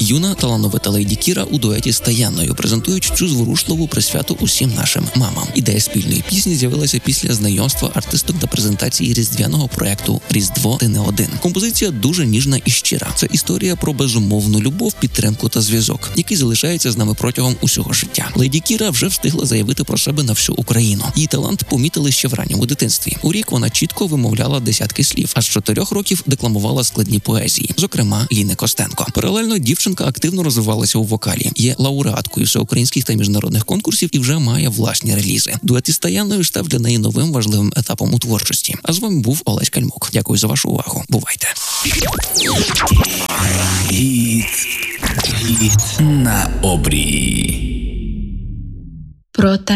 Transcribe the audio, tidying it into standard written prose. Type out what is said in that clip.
Юна талановита Лейді Кіра у дуеті з Таянною презентують цю зворушливу присвяту усім нашим мамам. Ідея спільної пісні з'явилася після знайомства артисток та презентації різдвяного проекту «Різдво, ти не один». Композиція дуже ніжна і щира. Це історія про безумовну любов, підтримку та зв'язок, який залишається з нами протягом усього життя. Лейді Кіра вже встигла заявити про себе на всю Україну. Її талант помітили ще в ранньому дитинстві. У рік вона чітко вимовляла десятки слів, а з 4 років декламувала складні поезії, зокрема Ліни Костенко. Паралельно дівчинка активно розвивалася у вокалі, є лауреаткою всеукраїнських та міжнародних конкурсів і вже має власні релізи. Дует із Таянною став для неї новим важливим етапом у творчості. А з вами був Олесь Кальмук. Дякую за вашу увагу. Бувайте. Хіт на обрії. Про те,